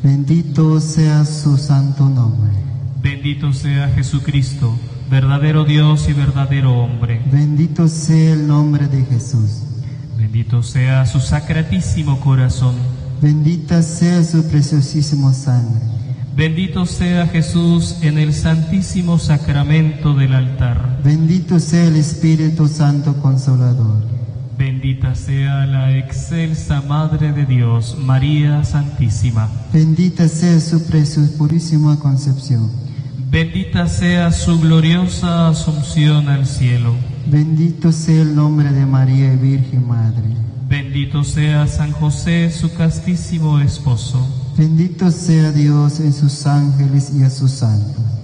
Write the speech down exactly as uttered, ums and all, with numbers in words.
Bendito sea su santo nombre. Bendito sea Jesucristo, verdadero Dios y verdadero hombre. Bendito sea el nombre de Jesús. Bendito sea su sacratísimo corazón. Bendita sea su preciosísima sangre. Bendito sea Jesús en el santísimo sacramento del altar. Bendito sea el Espíritu Santo Consolador. Bendita sea la excelsa Madre de Dios, María Santísima. Bendita sea su preciosa purísima concepción. Bendita sea su gloriosa asunción al cielo. Bendito sea el nombre de María Virgen Madre. Bendito sea San José, su castísimo esposo. Bendito sea Dios en sus ángeles y a sus santos.